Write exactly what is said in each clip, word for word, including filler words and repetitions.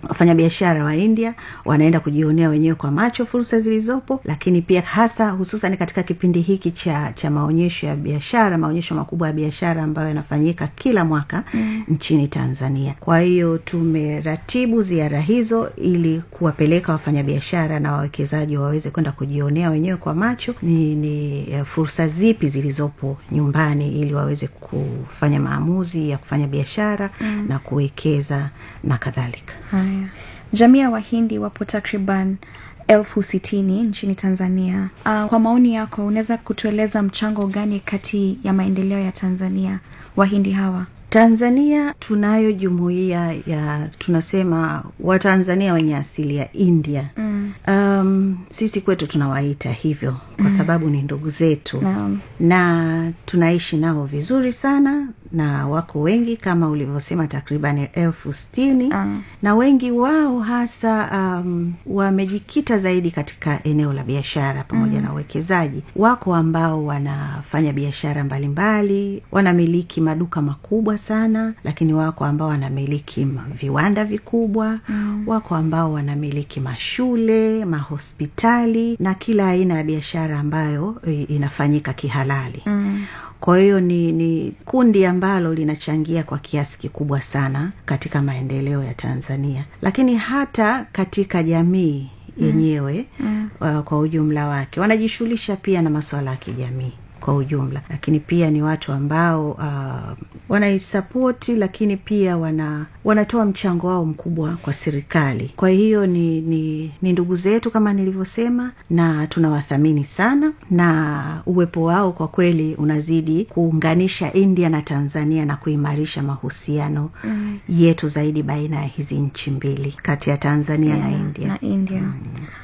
wafanyabiashara wa India wanaenda kujionea wenyewe kwa macho fursa zilizopo, lakini pia hasa hususan katika kipindi hiki cha cha maonyesho ya biashara, maonyesho makubwa ya biashara ambayo yanafanyika kila mwaka mm. nchini Tanzania. Kwa hiyo tumeratibu ziara hizo ili kuwapeleka wafanyabiashara na wawekezaji waweze kwenda kujionea wenyewe kwa macho ni, ni fursa zipi zilizopo nyumbani, ili waweze kufanya maamuzi ya kufanya biashara mm. na kuwekeza na kadhalika. Haya. Jamii ya Wahindi wapo takriban elfu sitini nchini Tanzania. Uh, kwa maoni yako unaweza kutueleza mchango gani kati ya maendeleo ya Tanzania Wahindi hawa? Tanzania tunayo jumuiya ya tunasema Watanzania wenye asili ya India. Mm. Um, sisi kwetu tunawaita hivyo kwa sababu ni ndugu zetu. No. Na tunaishi nao vizuri sana, na wako wengi kama ulivyosema takriban elfu sitini. Uh. Na wengi wao hasa um, wamejikita zaidi katika eneo la biashara pamoja mm. na uwekezaji. Wako ambao wanafanya biashara mbalimbali, wanamiliki maduka makubwa sana, lakini wako ambao wanamiliki viwanda vikubwa, mm. wako ambao wanamiliki mashule, mahospitali na kila aina ya biashara ambayo inafanyika kihalali. Mm. Kwa hiyo ni, ni kundi ambalo linachangia kwa kiasi kikubwa sana katika maendeleo ya Tanzania, lakini hata katika jamii yenyewe mm. uh, kwa ujumla wake wanajishughulisha pia na masuala ya kijamii kwa ujumla, lakini pia ni watu ambao uh, wanaisapoti, lakini pia wana wanatoa mchango wao mkubwa kwa serikali. Kwa hiyo ni ni, ni ndugu zetu kama nilivyosema, na tunawathamini sana, na uwepo wao kwa kweli unazidi kuunganisha India na Tanzania na kuimarisha mahusiano mm. yetu zaidi baina ya hizi nchi mbili, kati ya Tanzania yeah, na India. Na India. Mm.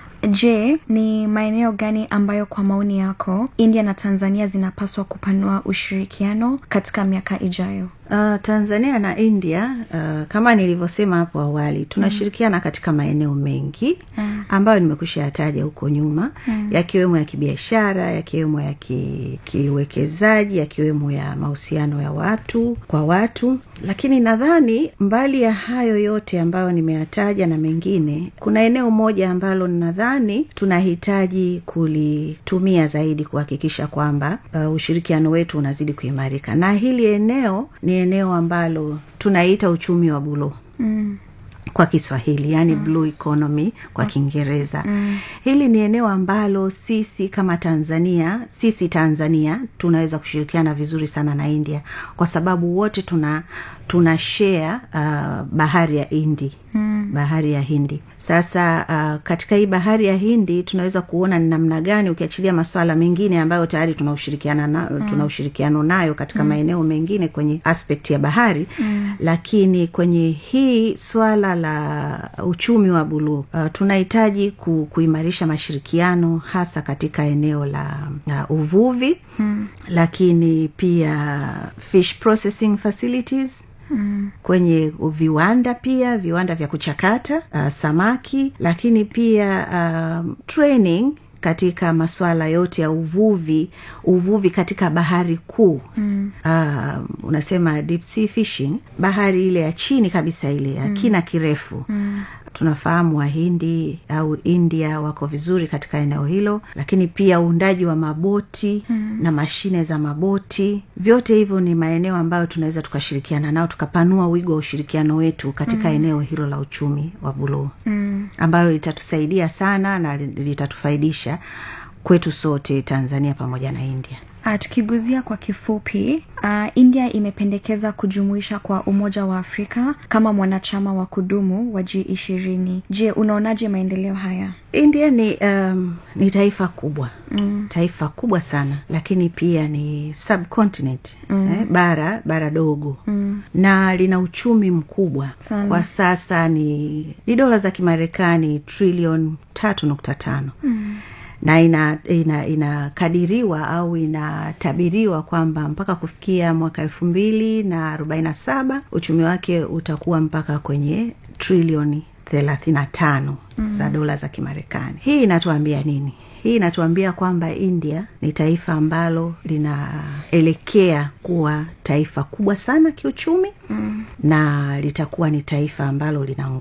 Je, ni maeneo gani ambayo kwa maoni yako India na Tanzania zinapaswa kupanua ushirikiano katika miaka ijayo? Uh, Tanzania na India uh, kama nilivyosema hapo awali tunashirikiana mm. katika maeneo mengi mm. ambayo nimekushataja huko nyuma mm. yakiwemo ya kibiashara, yakiwemo ya ki, kiwekezaji, yakiwemo ya mahusiano ya watu kwa watu. Lakini nadhani mbali ya hayo yote ambayo nimeyataja na mengine, kuna eneo moja ambalo nadhani tunahitaji kulitumia zaidi kuhakikisha kwamba uh, ushirikiano wetu unazidi kuimarika, na hili eneo ni eneo ambalo tunaita uchumi wa buluu mm. kwa Kiswahili, yani mm. blue economy kwa Kiingereza. Mm. Hili ni eneo ambalo sisi kama Tanzania, sisi Tanzania tunaweza kushirikiana vizuri sana na India, kwa sababu wote tuna tuna share uh, bahari ya Hindi. Mm. Bahari ya Hindi. Sasa uh, katika hii bahari ya Hindi tunaweza kuona ni namna gani, ukiachilia masuala mengine ambayo tayari tunaushirikiana na mm. tunaushirikiano nayo katika mm. maeneo mengine kwenye aspect ya bahari, mm. lakini kwenye hii swala la uchumi wa buluu uh, tunahitaji ku, kuimarisha mashirikiano hasa katika eneo la uh, uvuvi, mm. lakini pia fish processing facilities. Mm. Kwenye viwanda pia, viwanda vya kuchakata uh, samaki, lakini pia uh, training katika masuala yote ya uvuvi, uvuvi katika bahari kuu. Mm. Uh, unasema deep sea fishing, bahari ile ya chini kabisa, ile ya mm. kina kirefu. Mm. Tunafahamu Wahindi au India wako vizuri katika eneo hilo, lakini pia uundaji wa maboti mm. na mashine za maboti. Vyote hivyo ni maeneo ambayo tunaweza tukashirikiana nao, tukapanua wigo wa ushirikiano wetu katika mm. eneo hilo la uchumi wa buluu, mm. ambayo litatusaidia sana na litatufaidisha kwetu sote, Tanzania pamoja na India. Uh, tukiguzia kwa kifupi, uh, India imependekeza kujumuisha kwa Umoja wa Afrika kama mwanachama wa kudumu wa G ishirini. Je, unaonaje maendeleo haya? India ni um, ni taifa kubwa. Mm. Taifa kubwa sana, lakini pia ni subcontinent, mm. eh, bara bara dogo. Mm. Na lina uchumi mkubwa sana. Kwa sasa ni ni dola za Kimarekani trilioni tatu nukta tano. Mm. Na ina ina inakadiriwa au inatabiriwa kwamba mpaka kufikia mwaka elfu mbili na arobaini na saba uchumi wake utakuwa mpaka kwenye trilioni thelathini na tano mm. za dola za Kimarekani. Hii inatuambia nini? Hii inatuambia kwamba India ni taifa ambalo linaelekea kuwa taifa kubwa sana kiuchumi, mm. na litakuwa ni taifa ambalo lina